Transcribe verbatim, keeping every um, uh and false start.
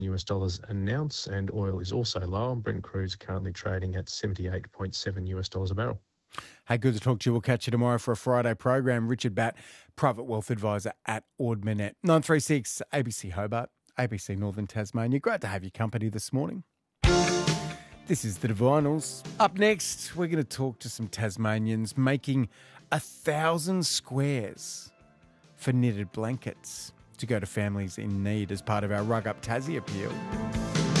U S dollars an ounce, and oil is also low. Brent crude's currently trading at seventy-eight point seven U S dollars a barrel. Hey, good to talk to you. We'll catch you tomorrow for a Friday program. Richard Batt, Private Wealth Advisor at Ord Minnett. nine three six A B C Hobart, A B C Northern Tasmania. Great to have your company this morning. This is the Divinals. Up next, we're going to talk to some Tasmanians making a thousand squares for knitted blankets to go to families in need as part of our Rug Up Tassie appeal.